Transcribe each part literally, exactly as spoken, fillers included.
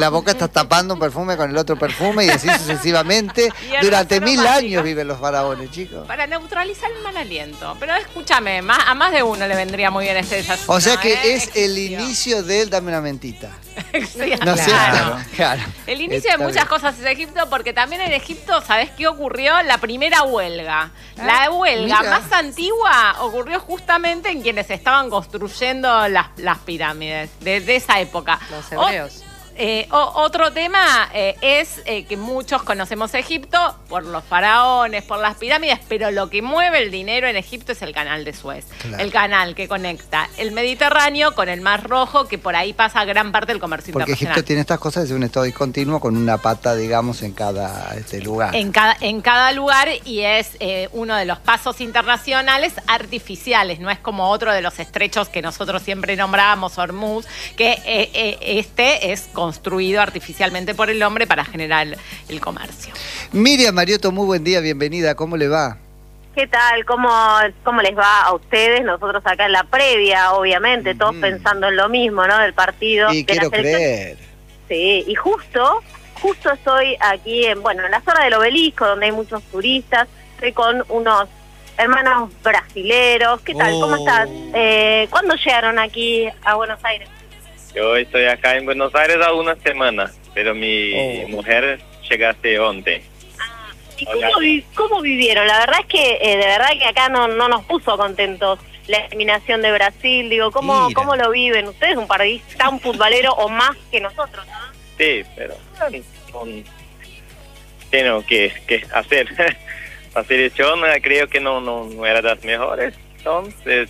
La boca está tapando un perfume con el otro perfume y así sucesivamente. Durante mil años viven los faraones, chicos. Para neutralizar el mal aliento. Pero escúchame, más, a más de uno le vendría muy bien este desayuno. O sea que ¿eh? es el inicio del dame una mentita. Sí, ¿No es cierto? Claro. El inicio Está de muchas bien. cosas es Egipto, porque también en Egipto, ¿sabés qué ocurrió? La primera huelga. La huelga mira. más antigua ocurrió justamente en quienes estaban construyendo las, las pirámides, desde esa época. Los hebreos. O- Eh, o- otro tema eh, es eh, que muchos conocemos Egipto por los faraones, por las pirámides, pero lo que mueve el dinero en Egipto es el canal de Suez. Claro. El canal que conecta el Mediterráneo con el Mar Rojo, que por ahí pasa gran parte del comercio Porque internacional. Egipto tiene estas cosas, es un estado discontinuo con una pata, digamos, en cada este, lugar. En cada, en cada lugar, y es eh, uno de los pasos internacionales artificiales, no es como otro de los estrechos que nosotros siempre nombrábamos, Hormuz, que eh, eh, este es construido artificialmente por el hombre para generar el, el comercio. Miriam Mariotto, muy buen día, bienvenida, ¿cómo le va? ¿Qué tal? ¿Cómo, ¿Cómo les va a ustedes? Nosotros acá en la previa, obviamente, todos Mm. pensando en lo mismo, ¿no? Del partido. Y de quiero la selección. creer. Sí, y justo, justo estoy aquí, en, bueno, en la zona del Obelisco, donde hay muchos turistas. Estoy con unos hermanos brasileros. ¿Qué tal? ¿Cómo Oh. estás? Eh, ¿Cuándo llegaron aquí a Buenos Aires? Yo estoy acá en Buenos Aires hace una semana, pero mi Oh. mujer llegaste once. ¿Y Hola. cómo, vi- cómo vivieron? La verdad es que, eh, de verdad que acá no, no nos puso contentos la eliminación de Brasil. Digo, ¿cómo, Mira. ¿cómo lo viven? Ustedes un país tan futbolero o más que nosotros, ¿no? Sí, pero eh, con- tengo que, que hacer. La selección eh, creo que no, no, no era de las mejores, entonces...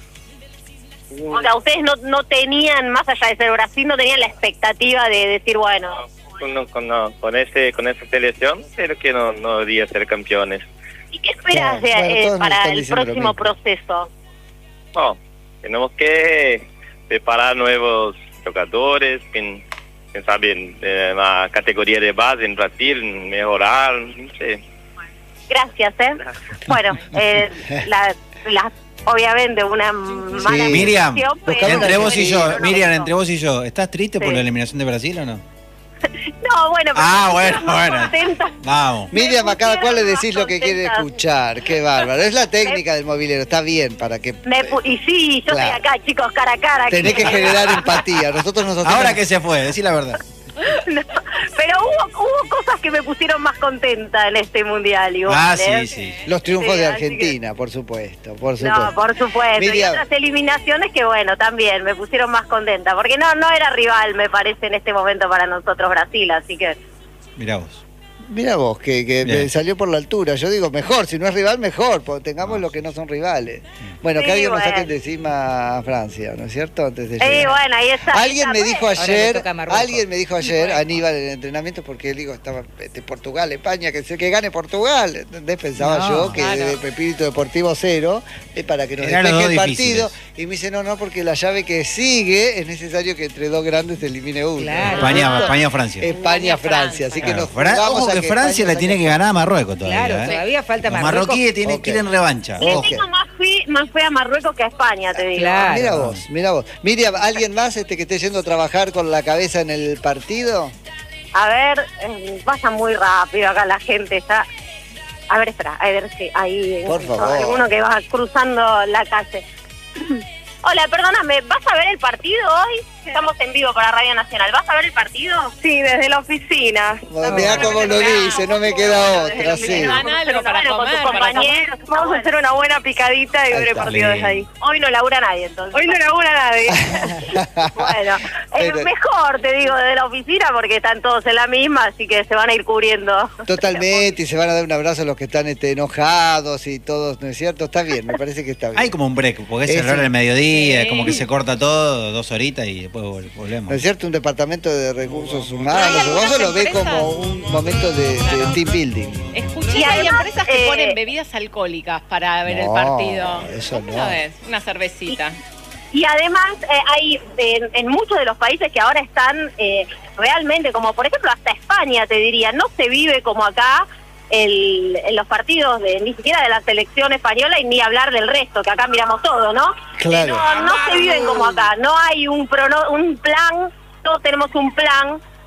mm, O sea, ustedes no, no tenían, más allá de ser Brasil, no tenían la expectativa de decir, bueno, con, con, no, con, ese, con esa selección creo que no, no debería ser campeones. ¿y qué esperas Claro, de, bueno, eh, todos nos para están el diciendo lo próximo mismo. proceso? No, tenemos que preparar nuevos jugadores, que, que saben eh, la categoría de base en Brasil, mejorar, no sé. Gracias, ¿eh? Bueno, eh, la, la, obviamente una mala Sí. Miriam, decisión, pero- buscamos Entre vos y yo, pero- Miriam, entre vos y yo, ¿estás triste por Sí. la eliminación de Brasil o no? No, bueno, pero Ah, me bueno, pusieron más bueno. contenta. Vamos. Miriam, a cada cual le decís pusieron lo que quiere contenta. escuchar, qué bárbaro. Es la técnica del movilero, está bien para que... Me pu- y sí, yo Claro. estoy acá, chicos, cara a cara. aquí. Tenés que generar empatía. Nosotros nos Ahora hacemos- que se fue, decí la verdad. No, pero hubo, hubo cosas que me pusieron más contenta en este mundial. Igual, Ah, ¿eh? sí, sí. Los triunfos Sí, de así Argentina, por supuesto, por supuesto. No, por supuesto. Miriam. Y otras eliminaciones que, bueno, también me pusieron más contenta. Porque no no era rival, me parece, en este momento para nosotros Brasil. Así que, Mirá vos. Mira vos, que, que Bien. me salió por la altura. Yo digo, mejor, si no es rival, mejor, porque tengamos los que no son rivales. Bueno, que Sí, alguien nos saque bueno. de encima a Francia, ¿no es cierto? Antes de eh, llegar. bueno, ahí está. Alguien me Ahí está. dijo Ahora le ayer, toca a Marruecos. alguien me dijo ayer, Aníbal, en el entrenamiento, porque él digo, estaba de Portugal, España, que, que gane Portugal. ¿Entendés? Pensaba No, yo que claro. de espíritu deportivo cero, es para que nos Eran los despeje el dos partido. difíciles. Y me dice, no, no, porque la llave que sigue es necesario que entre dos grandes se elimine uno. Claro. España, España, Francia. España-Francia. Así que Claro. nos Fra- jugamos Ojo a que Francia España le tiene que ganar a Marruecos todavía. Claro, ¿eh? todavía falta Los Marruecos. marroquíes tienen, Ok. quieren revancha. Le Ok. tengo más fe, más fe a Marruecos que a España, te digo. Claro. Mira vos, mira vos. Miriam, ¿alguien más este que esté yendo a trabajar con la cabeza en el partido? A ver, eh, pasa muy rápido acá la gente. Está... A ver, espera, a ver si hay Por favor. alguno que va cruzando la calle. Hola, perdóname, ¿vas a ver el partido hoy? Estamos en vivo para Radio Nacional. ¿Vas a ver el partido? Sí, desde la oficina. Mirá cómo lo dice, no me queda otra, sí. Van algo para con comer, tus para compañeros. Vamos a hacer una buena picadita y Ahí ver el está. partido desde ahí. Hoy no labura nadie, entonces. Hoy no labura nadie. Bueno, es Pero- mejor, te digo, desde la oficina porque están todos en la misma, así que se van a ir cubriendo. Totalmente, y se van a dar un abrazo a los que están este, enojados y todos, ¿no es cierto? Está bien, me parece que está bien. Hay como un break, porque es Es el hora un- del mediodía, Sí. como que se corta todo, dos horitas y después vol- ¿No volvemos. es cierto? Un departamento de recursos humanos. Hay algunas Vos lo ves empresas- como un momento de, de team building. Escuché Y que hay además, empresas que eh, ponen bebidas alcohólicas para ver el No, partido. eso ¿Cómo no. lo ves? Una cervecita. Y además eh, hay en, en muchos de los países que ahora están eh, realmente, como por ejemplo hasta España, te diría, no se vive como acá el, en los partidos de ni siquiera de la selección española y ni hablar del resto, que acá miramos todo, ¿no? Claro. No, no se viven como acá, no hay un, prono, un plan, todos tenemos un plan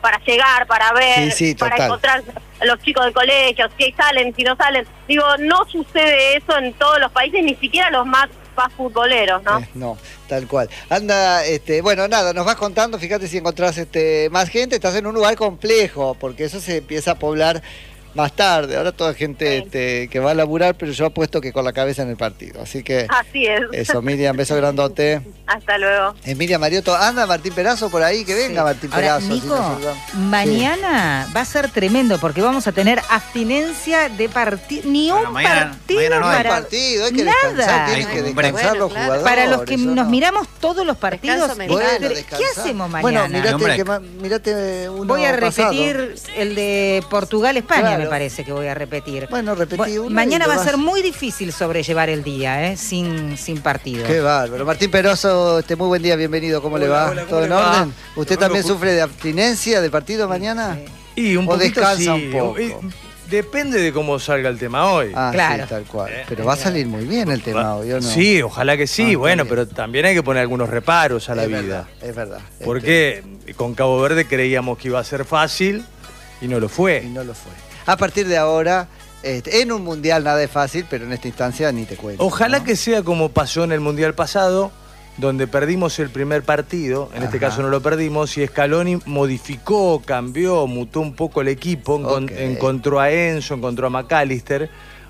para llegar, para ver, Sí, sí, para total. encontrar a los chicos del colegio, si salen, si no salen. Digo, no sucede eso en todos los países, ni siquiera los más, más futboleros, ¿no? Eh, no, tal cual. Anda, este, bueno, nada, nos vas contando, fíjate si encontrás este, más gente, estás en un lugar complejo, porque eso se empieza a poblar más tarde. Ahora toda gente Sí. este, que va a laburar, pero yo apuesto que con la cabeza en el partido. Así que Así es. eso, Miriam, beso grandote. Hasta luego. Emilia Mariotto, anda Martín Perazo por ahí, que venga Sí. Martín Ahora, Perazo. si Nico, nos ayudan. mañana va a ser tremendo porque vamos a tener abstinencia de partido. Ni Bueno, un mañana- partido mañana no hay. No hay para, partido, hay que nada. descansar, tienen Hay que un break. descansar los Bueno, claro. jugadores. para los que eso nos no. miramos todos los partidos. Descanso mental. Bueno, ¿Qué descansar. hacemos mañana? Bueno, Hombre. mirate, que ma- mirate uno Voy a pasado. repetir el de Portugal-España, Claro. me parece que voy a repetir. Bueno, repetí Bueno, uno y mañana te va a vas. ser muy difícil sobrellevar el día, ¿eh? sin, sin partido. Qué bárbaro. Martín Peroso, este, muy buen día, bienvenido. ¿Cómo le Hola, va? hola, ¿cómo ¿Todo le en va? orden? ¿Usted Lo también vengo ju- sufre de abstinencia del partido mañana? Y un ¿O poquito descansa sí, un poco? y depende de cómo salga el tema hoy. Ah, Claro. sí, tal cual. Eh, Pero va a salir muy bien el tema hoy, ¿o no? Sí, ojalá que sí, Ah, está bueno, bien. pero también hay que poner algunos reparos a la es vida. verdad, es verdad. Este, Porque con Cabo Verde creíamos que iba a ser fácil y no lo y fue. no lo fue. A partir de ahora, este, en un mundial nada es fácil, pero en esta instancia ni te cuento. Ojalá ¿no? que sea como pasó en el Mundial pasado, donde perdimos el primer partido, en este Ajá. caso no lo perdimos, y Scaloni modificó, cambió, mutó un poco el equipo, encon- Ok. encontró a Enzo, encontró a McAllister.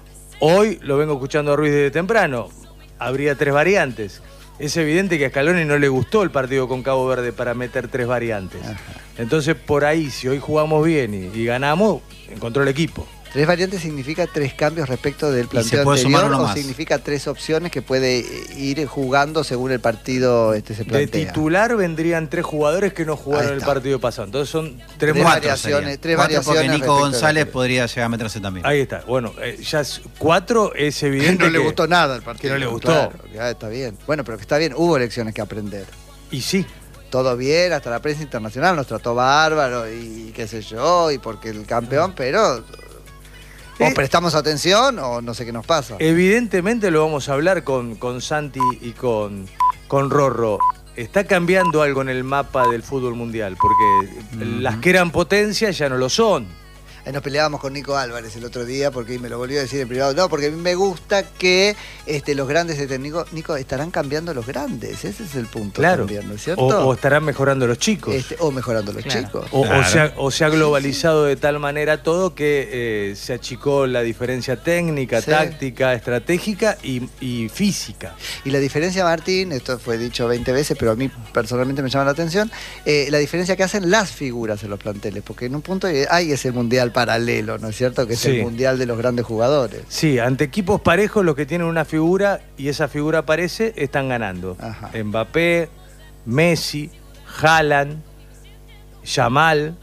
Hoy lo vengo escuchando a Ruiz desde temprano, habría tres variantes. Es evidente que a Scaloni no le gustó el partido con Cabo Verde para meter tres variantes. Ajá. Entonces, por ahí, si hoy jugamos bien y, y ganamos, encontró el equipo. ¿Tres variantes significa tres cambios respecto del se planteo puede sumar anterior uno o más. significa tres opciones que puede ir jugando según el partido este, se De plantea? titular vendrían tres jugadores que no jugaron Ahí el está. partido pasado. Entonces son tres Tres muertos. variaciones, serían. tres Cuatro variaciones porque Nico respecto de la González anterior. podría llegar a meterse también. Ahí está. Bueno, eh, ya es cuatro es Que evidente no le que- gustó nada el partido. que no le gustó. Claro, ya está bien. Bueno, pero que está bien, hubo lecciones que aprender. Y sí. Todo bien, hasta la prensa internacional nos trató bárbaro y qué sé yo, y porque el campeón, pero o Eh, prestamos atención o no sé qué nos pasa. Evidentemente lo vamos a hablar con, con Santi y con, con Rorro. Está cambiando algo en el mapa del fútbol mundial, porque Ujú. las que eran potencias ya no lo son. Ahí nos peleábamos con Nico Álvarez el otro día porque me lo volvió a decir en privado. No, porque a mí me gusta que este, los grandes este, Nico, Nico, estarán cambiando los grandes. Ese es el punto Claro. también, ¿no es cierto? O, o estarán mejorando los chicos. Este, o mejorando los Claro. chicos. O, o Claro. se ha, o se ha globalizado de tal manera todo que eh, se achicó la diferencia técnica, Sí. táctica, estratégica y, y física. Y la diferencia, Martín, esto fue dicho veinte veces, pero a mí personalmente me llama la atención, eh, la diferencia que hacen las figuras en los planteles, porque en un punto hay ese mundial paralelo, ¿no es cierto? Que es Sí. el mundial de los grandes jugadores. Sí, ante equipos parejos los que tienen una figura y esa figura aparece, están ganando. Ajá. Mbappé, Messi, Haaland, Yamal.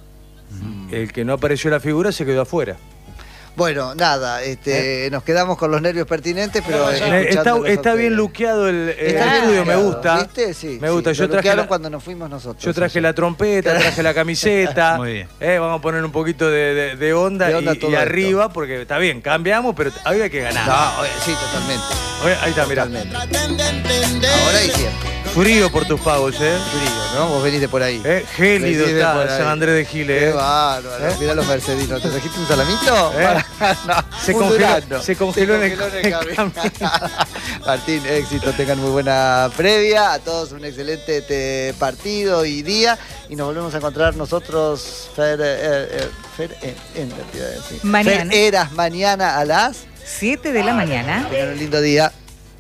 El que no apareció la figura se quedó afuera. Bueno, nada, este, nos quedamos con los nervios pertinentes, pero... Eh, escuchándolos está a está bien ustedes. luqueado el, el Está bien estudio, me luqueado, gusta. ¿Viste? Sí, me sí, gusta. lo Yo traje, luquearon la, cuando nos fuimos nosotros. yo traje sí. la trompeta, traje la camiseta. Muy bien. Eh, vamos a poner un poquito de, de- de onda, De onda y, todo y esto. arriba, porque está bien, cambiamos, pero hoy hay que ganar. No, oye, sí, totalmente. Hoy- ahí está, mirá. Totalmente. Ahora y siempre. Frío por tus pagos, ¿eh? Frío, ¿no? Vos venís de por ahí. Eh, gélido Venís de está por ahí. San Andrés de Giles. Qué eh. bárbaro. ¿Eh? Mirá los mercedinos. ¿Te trajiste un salamito? ¿Eh? No, Se un congeló- durazno. se congeló en el- camino. Martín, éxito. Tengan muy buena previa. A todos un excelente este, partido y día. Y nos volvemos a encontrar nosotros, Fer, eh, eh, Fer eh, Ender, te iba a decir. Mañana. Fer Eras, mañana a las... siete de la mañana. Tengan un lindo día.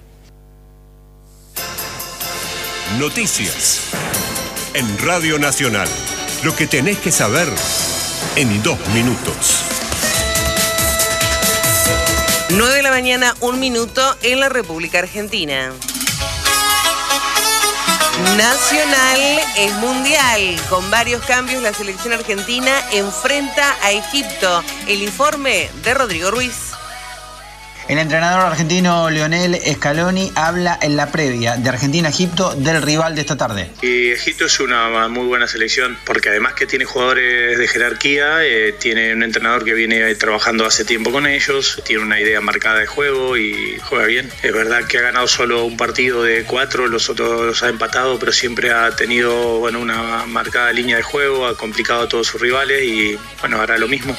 Noticias. En Radio Nacional. Lo que tenés que saber en dos minutos. nueve de la mañana, un minuto en la República Argentina. Nacional es mundial. Con varios cambios, la selección argentina enfrenta a Egipto. El informe de Rodrigo Ruiz. El entrenador argentino Lionel Scaloni habla en la previa de Argentina-Egipto del rival de esta tarde. Y Egipto es una muy buena selección porque además que tiene jugadores de jerarquía, eh, tiene un entrenador que viene trabajando hace tiempo con ellos, tiene una idea marcada de juego y juega bien. Es verdad que ha ganado solo un partido de cuatro, los otros los ha empatado, pero siempre ha tenido bueno, una marcada línea de juego, ha complicado a todos sus rivales y bueno, hará lo mismo.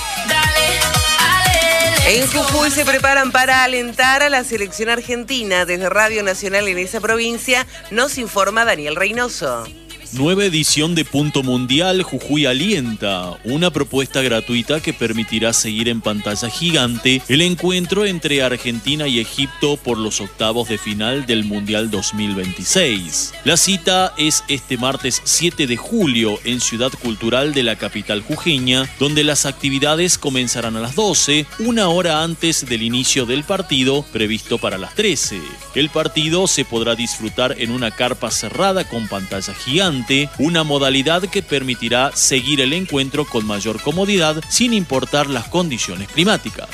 En Jujuy se preparan para alentar a la selección argentina. Desde Radio Nacional en esa provincia nos informa Daniel Reynoso. Nueva edición de Punto Mundial Jujuy Alienta, una propuesta gratuita que permitirá seguir en pantalla gigante el encuentro entre Argentina y Egipto por los octavos de final del Mundial dos mil veintiséis. La cita es este martes siete de julio en Ciudad Cultural de la capital jujeña, donde las actividades comenzarán a las doce, una hora antes del inicio del partido previsto para las trece. El partido se podrá disfrutar en una carpa cerrada con pantalla gigante, una modalidad que permitirá seguir el encuentro con mayor comodidad sin importar las condiciones climáticas.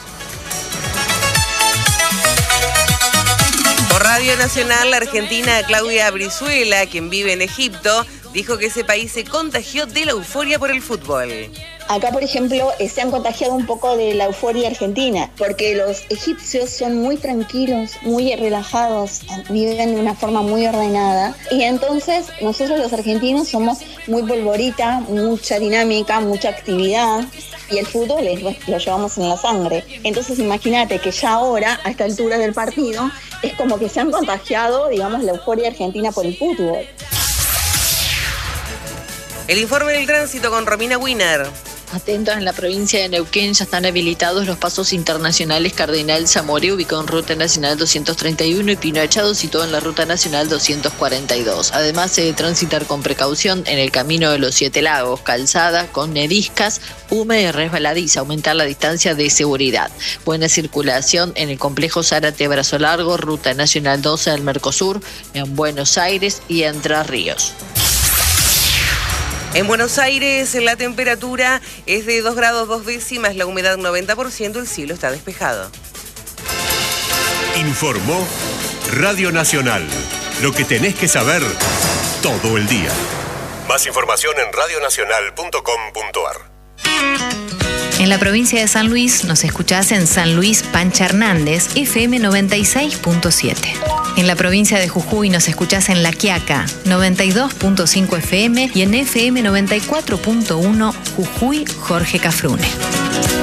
Por Radio Nacional, la argentina Claudia Brizuela, quien vive en Egipto, dijo que ese país se contagió de la euforia por el fútbol. Acá, por ejemplo, se han contagiado un poco de la euforia argentina, porque los egipcios son muy tranquilos, muy relajados, viven de una forma muy ordenada. Y entonces nosotros los argentinos somos muy polvorita, mucha dinámica, mucha actividad. Y el fútbol es, lo llevamos en la sangre. Entonces imagínate que ya ahora, a esta altura del partido, es como que se han contagiado, digamos, la euforia argentina por el fútbol. El informe del tránsito con Romina Wiener. Atentos, en la provincia de Neuquén ya están habilitados los pasos internacionales Cardenal Zamore, ubicado en Ruta Nacional doscientos treinta y uno, y Pino Echado, situado en la Ruta Nacional doscientos cuarenta y dos. Además, se debe transitar con precaución en el Camino de los Siete Lagos, calzada con neriscas, húmeda y resbaladiza, aumentar la distancia de seguridad. Buena circulación en el complejo Zárate Brazo Largo, Ruta Nacional doce del Mercosur, en Buenos Aires y Entre Ríos. En Buenos Aires la temperatura es de dos grados dos décimas, la humedad noventa por ciento, el cielo está despejado. Informó Radio Nacional. Lo que tenés que saber todo el día. Más información en radio nacional punto com punto a r. En la provincia de San Luis nos escuchás en San Luis Pancha Hernández, F M noventa y seis punto siete. En la provincia de Jujuy nos escuchás en La Quiaca, noventa y dos punto cinco F M, y en F M noventa y cuatro punto uno Jujuy Jorge Cafrune.